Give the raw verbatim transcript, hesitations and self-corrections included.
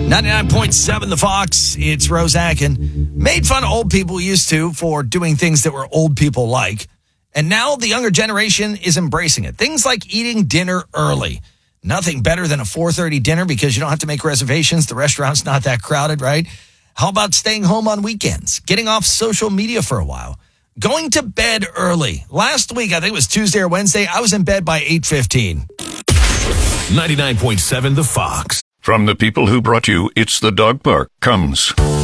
ninety-nine point seven The Fox, it's Rose Akin. Made fun of old people used to for doing things that were old people like. And now the younger generation is embracing it. Things like eating dinner early. Nothing better than a four thirty dinner because you don't have to make reservations. The restaurant's not that crowded, right? How about staying home on weekends? Getting off social media for a while? Going to bed early. Last week, I think it was Tuesday or Wednesday, I was in bed by eight fifteen. ninety-nine point seven The Fox. From the people who brought you It's the Dog Park comes